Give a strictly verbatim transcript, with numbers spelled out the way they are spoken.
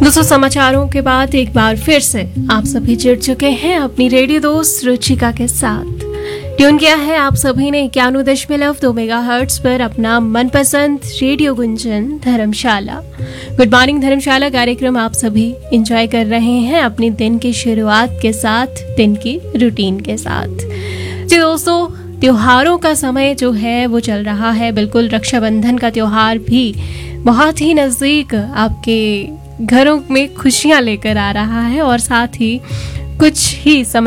दोस्तों, समाचारों के बाद एक बार फिर से आप सभी जुड़ चुके हैं अपनी रेडियो दोस्त रुचिका के साथ। ट्यून किया है आप सभी ने इक्यानवे दशमलव दो मेगा हर्ट्स पर अपना मनपसंद रेडियो गुंजन धर्मशाला। गुड मॉर्निंग धर्मशाला कार्यक्रम आप सभी एंजॉय कर रहे हैं अपने दिन की शुरुआत के साथ, दिन की रूटीन के साथ। जी दोस्तों, त्योहारों का समय जो है वो चल रहा है। बिल्कुल, रक्षाबंधन का त्योहार भी बहुत ही नज़दीक आपके घरों में खुशियां लेकर आ रहा है और साथ ही कुछ ही समय